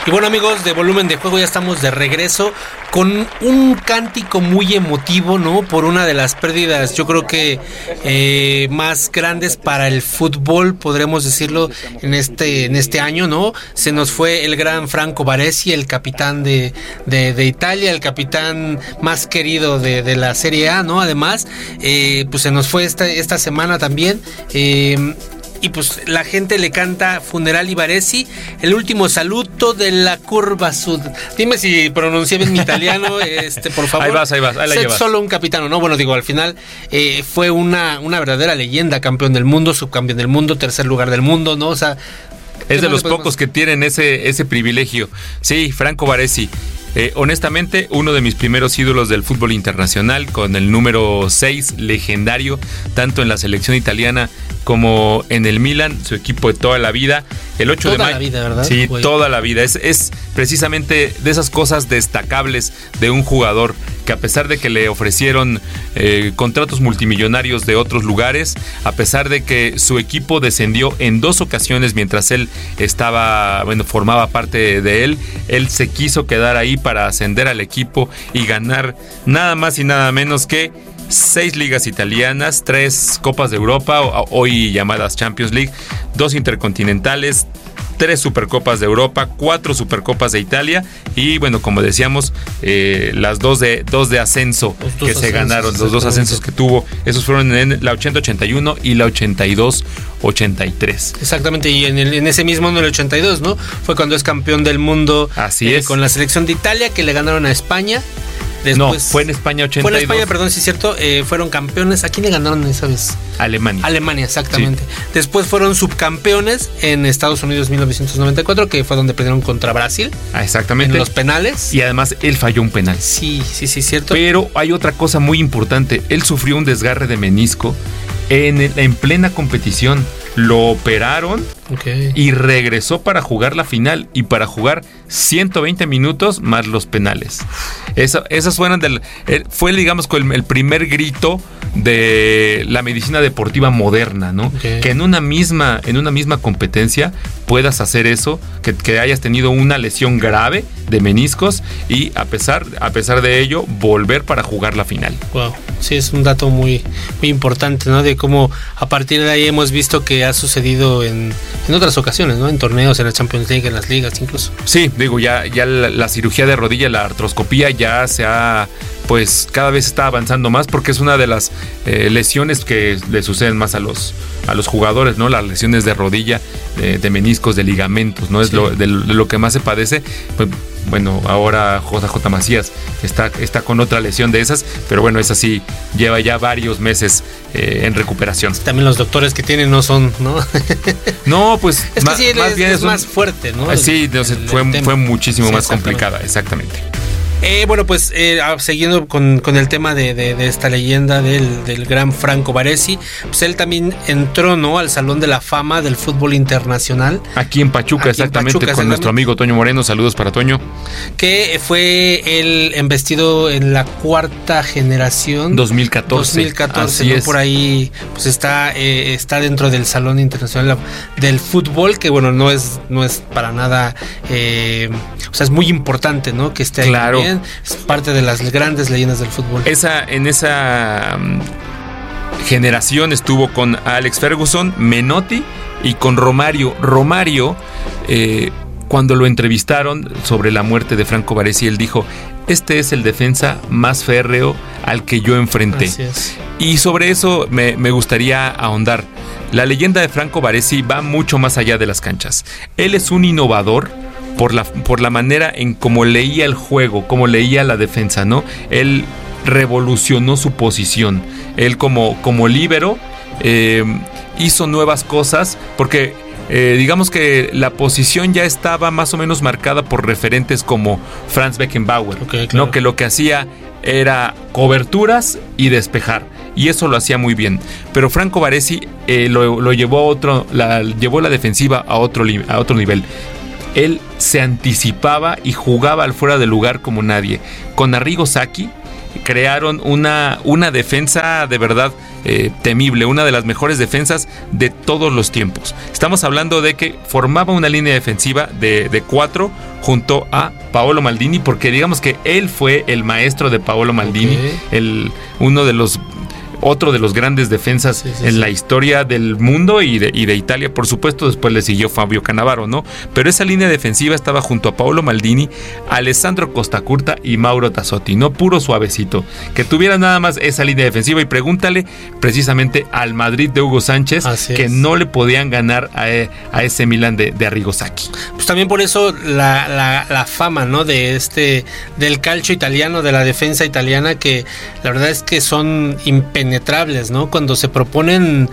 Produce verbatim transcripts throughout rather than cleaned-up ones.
Y bueno, amigos de Volumen de Juego, ya estamos de regreso con un cántico muy emotivo, ¿no? Por una de las pérdidas, yo creo que eh, más grandes para el fútbol, podremos decirlo, en este en este año, ¿no? Se nos fue el gran Franco Baresi, el capitán de, de, de Italia, el capitán más querido de, de la Serie A, ¿no? Además, eh, pues se nos fue esta, esta semana también. Eh, Y pues la gente le canta Funerali Baresi, el último saludo de la curva sud. Dime si pronuncié bien mi italiano, este, por favor. Ahí vas, ahí vas, ahí la Sé llevas. Solo un capitano, ¿no? Bueno, digo, al final eh, fue una, una verdadera leyenda, campeón del mundo, subcampeón del mundo, tercer lugar del mundo, ¿no? O sea, es de los podemos... pocos que tienen ese, ese privilegio. Sí, Franco Baresi. Eh, honestamente, uno de mis primeros ídolos del fútbol internacional, con el número seis, legendario, tanto en la selección italiana como en el Milan, su equipo de toda la vida. El ocho de mayo. Toda la vida, ¿verdad? Sí, Güey. toda la vida. Es, es precisamente de esas cosas destacables de un jugador que, a pesar de que le ofrecieron eh, contratos multimillonarios de otros lugares, a pesar de que su equipo descendió en dos ocasiones mientras él estaba, bueno, formaba parte de él, él se quiso quedar ahí para ascender al equipo y ganar nada más y nada menos que seis ligas italianas, tres Copas de Europa, hoy llamadas Champions League, dos intercontinentales, tres Supercopas de Europa, cuatro Supercopas de Italia y, bueno, como decíamos, eh, las dos de dos de ascenso que se ganaron, los dos ascensos que tuvo, esos fueron en la ochenta ochenta y uno y la ochenta y dos ochenta y tres. Exactamente, y en, el, en ese mismo, en el ochenta y dos, ¿no? Fue cuando es campeón del mundo. Así eh, es. Con la selección de Italia, que le ganaron a España. Después, no, fue en España ochenta y dos. Fue en España, perdón, sí es cierto. Eh, fueron campeones. ¿A quién le ganaron esa vez? Alemania. Alemania, exactamente. Sí. Después fueron subcampeones en Estados Unidos mil novecientos noventa y cuatro, que fue donde perdieron contra Brasil. Ah, exactamente. En los penales. Y además él falló un penal. Sí, sí, sí, cierto. Pero hay otra cosa muy importante. Él sufrió un desgarre de menisco en, el, en plena competición. Lo operaron okay. y regresó para jugar la final y para jugar ciento veinte minutos más los penales. Eso, esas fueron del, fue, digamos, el, el primer grito de la medicina deportiva moderna, ¿no? Okay. Que en una misma, en una misma competencia puedas hacer eso, que, que hayas tenido una lesión grave de meniscos y a pesar, a pesar de ello volver para jugar la final. Wow, sí, es un dato muy, muy importante, ¿no? De cómo a partir de ahí hemos visto que ha sucedido en, en otras ocasiones, ¿no? En torneos, en la Champions League, en las ligas incluso. Sí, digo, ya, ya la, la cirugía de rodilla, la artroscopía ya se ha, pues cada vez está avanzando más porque es una de las eh, lesiones que le suceden más a los, a los jugadores, ¿no? Las lesiones de rodilla, de, de meniscos, de ligamentos, ¿no? Es sí. lo, de, de lo que más se padece. Pues, bueno, ahora J J Macías está, está con otra lesión de esas, pero bueno, esa sí lleva ya varios meses eh, en recuperación. También los doctores que tienen no son, ¿no? No, pues es que más, sí, más es, bien es es un, más fuerte, ¿no? Sí, el, no sé, el, fue, el fue muchísimo sí, más complicada, exactamente. Eh, bueno, pues eh, siguiendo con, con el tema de, de, de esta leyenda del, del gran Franco Baresi, pues él también entró, ¿no? Al Salón de la Fama del Fútbol Internacional. Aquí en Pachuca, Aquí exactamente, en Pachuca, con exactamente. Nuestro amigo Toño Moreno. Saludos para Toño. Que fue él embestido en la cuarta generación. dos mil catorce. dos mil catorce, Así ¿no? es. Por ahí pues está, eh, está dentro del Salón Internacional del Fútbol, que bueno, no es, no es para nada, eh, o sea, es muy importante, ¿no? Que esté ahí. Claro. Bien. Es parte de las grandes leyendas del fútbol. Esa, en esa um, generación estuvo con Alex Ferguson, Menotti y con Romario. Romario, eh, cuando lo entrevistaron sobre la muerte de Franco Baresi, él dijo: este es el defensa más férreo al que yo enfrenté. Así es. Y sobre eso me, me gustaría ahondar. La leyenda de Franco Baresi va mucho más allá de las canchas. Él es un innovador por la, por la manera en cómo leía el juego, cómo leía la defensa, ¿no? Él revolucionó su posición. Él como, como líbero eh, hizo nuevas cosas porque eh, digamos que la posición ya estaba más o menos marcada por referentes como Franz Beckenbauer, okay, claro. ¿no? Que lo que hacía era coberturas y despejar. Y eso lo hacía muy bien. Pero Franco Baresi eh, lo, lo llevó a otro, la, llevó la defensiva a otro, a otro nivel. Él se anticipaba y jugaba al fuera de lugar como nadie. Con Arrigo Sacchi crearon una, una defensa de verdad eh, temible, una de las mejores defensas de todos los tiempos. Estamos hablando de que formaba una línea defensiva de, de cuatro junto a Paolo Maldini, porque digamos que él fue el maestro de Paolo Maldini, okay. el, uno de los otro de los grandes defensas sí, sí, en sí. la historia del mundo y de, y de Italia, por supuesto. Después le siguió Fabio Cannavaro, ¿no? Pero esa línea defensiva estaba junto a Paolo Maldini, Alessandro Costacurta y Mauro Tassotti, no puro suavecito, que tuviera nada más esa línea defensiva. Y pregúntale precisamente al Madrid de Hugo Sánchez, Así que es. no le podían ganar a, a ese Milan de, de Arrigo Sacchi. Pues también por eso la, la, la fama, ¿no? De este, del calcio italiano, de la defensa italiana, que la verdad es que son impenetrables, ¿no? Cuando se proponen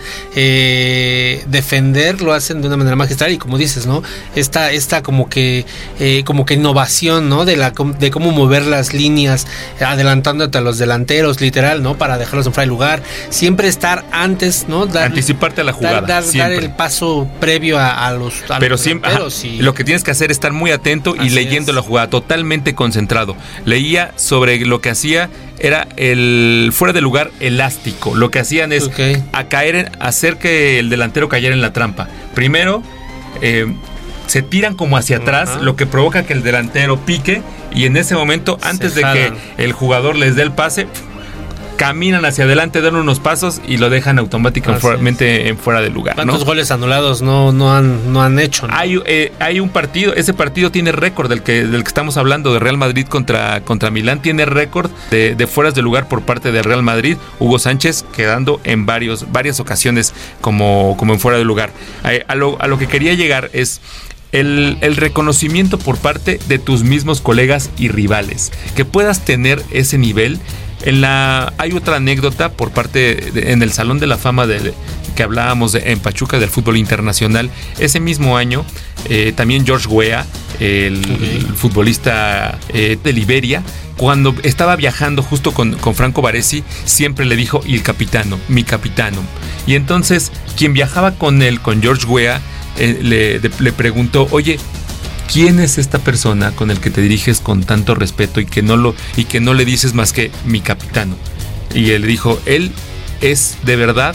eh, defender, lo hacen de una manera magistral. Y como dices, ¿no? Esta, esta como que eh, como que innovación, ¿no? De la de cómo mover las líneas, adelantándote a los delanteros, literal, ¿no? Para dejarlos en fuera de lugar. Siempre estar antes, ¿no? Dar, Anticiparte a la jugada. Dar, dar, dar el paso previo a, a los a Pero los siempre ajá, y... lo que tienes que hacer es estar muy atento y Así leyendo es. la jugada, totalmente concentrado. Leía sobre lo que hacía. Era el fuera de lugar elástico. Lo que hacían es okay. a caer en, hacer que el delantero cayera en la trampa. Primero eh, se tiran como hacia atrás, uh-huh. lo que provoca que el delantero pique, y en ese momento, antes se de jalan. que el jugador les dé el pase, caminan hacia adelante, dan unos pasos y lo dejan automáticamente en fuera de lugar. ¿Cuántos ¿no? goles anulados no, no, han, no han hecho? ¿no? Hay, eh, hay un partido, ese partido tiene récord del que, del que estamos hablando, de Real Madrid contra, contra Milán, tiene récord de, de fueras de lugar por parte del Real Madrid, Hugo Sánchez quedando en varios, varias ocasiones como, como en fuera de lugar. A, a, lo, a lo que quería llegar es... El, el reconocimiento por parte de tus mismos colegas y rivales, que puedas tener ese nivel. En la hay otra anécdota por parte de, en el Salón de la Fama de, que hablábamos de, en Pachuca, del fútbol internacional. Ese mismo año eh, también George Weah, el, okay. el futbolista eh, de Liberia, cuando estaba viajando justo con, con Franco Baresi, siempre le dijo il capitano, mi capitano. Y entonces quien viajaba con él, con George Weah, eh, le, de, le preguntó, oye, ¿quién es esta persona con el que te diriges con tanto respeto y que no lo y que no le dices más que mi capitano? Y él dijo, él es de verdad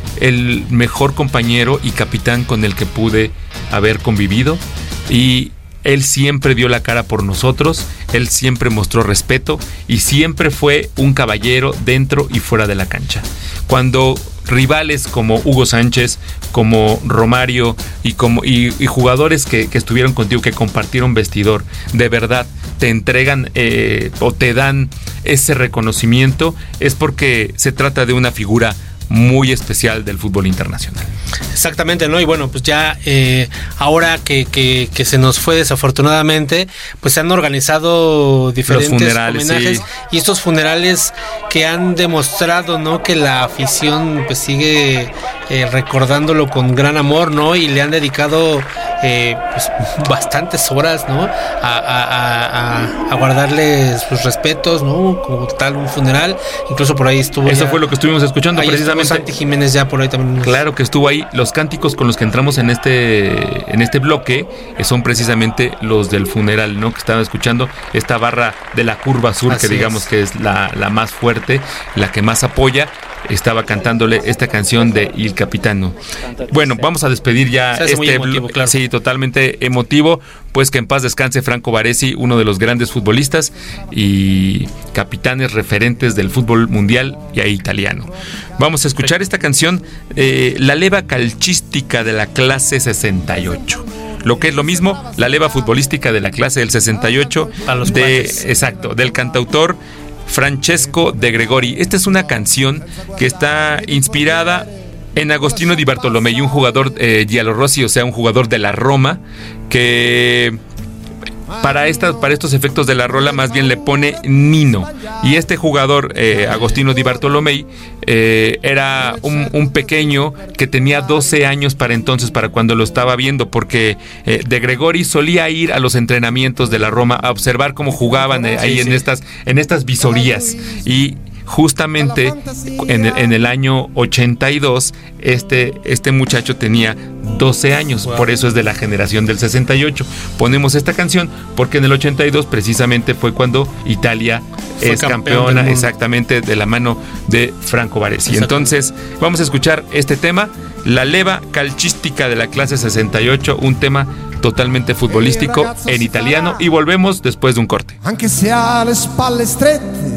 el mejor compañero y capitán con el que pude haber convivido, y él siempre dio la cara por nosotros, él siempre mostró respeto y siempre fue un caballero dentro y fuera de la cancha. Cuando rivales como Hugo Sánchez, como Romario y como y, y jugadores que, que estuvieron contigo, que compartieron vestidor, de verdad te entregan eh, o te dan ese reconocimiento, es porque se trata de una figura muy especial del fútbol internacional. Exactamente, ¿no? Y bueno, pues ya eh, ahora que, que, que se nos fue desafortunadamente, pues se han organizado diferentes homenajes, sí. Y estos funerales que han demostrado, ¿no? Que la afición pues sigue eh, recordándolo con gran amor, ¿no? Y le han dedicado eh, pues, bastantes horas, ¿no? A, a, a, a guardarle sus respetos, ¿no? Como tal un funeral. Incluso por ahí estuvo. Eso ya, fue lo que estuvimos escuchando precisamente. Santi Jiménez ya por ahí también. Claro que estuvo ahí. Los cánticos con los que entramos en este en este bloque son precisamente los del funeral, ¿no? Que estaban escuchando esta barra de la curva sur, Así que digamos es. que es la, la más fuerte, la que más apoya. Estaba cantándole esta canción de Il Capitano. Bueno, vamos a despedir ya este muy emotivo, claro. Sí, totalmente emotivo. Pues que en paz descanse Franco Baresi, uno de los grandes futbolistas y capitanes referentes del fútbol mundial y italiano. Vamos a escuchar esta canción, eh, la leva calcística de la clase sesenta y ocho. Lo que es lo mismo, la leva futbolística de la clase del sesenta y ocho, de, exacto, del cantautor Francesco De Gregori. Esta es una canción que está inspirada en Agostino Di Bartolomei, un jugador eh, giallorossi, o sea, un jugador de la Roma, que para, esta, para estos efectos de la rola más bien le pone Nino. Y este jugador, eh, Agostino Di Bartolomei, eh, era un, un pequeño que tenía doce años para entonces, para cuando lo estaba viendo, porque eh, De Gregori solía ir a los entrenamientos de la Roma a observar cómo jugaban eh, ahí sí, en, sí. Estas, en estas visorías. Y justamente en el, en el año ochenta y dos este, este muchacho tenía doce años, wow. Por eso es de la generación del sesenta y ocho. Ponemos esta canción porque en el ochenta y dos precisamente fue cuando Italia fue es campeona, exactamente, de la mano de Franco Baresi. Entonces vamos a escuchar este tema, La leva calcistica de la clase sesenta y ocho, un tema totalmente futbolístico en italiano, y volvemos después de un corte. Anche se ha le spalle strette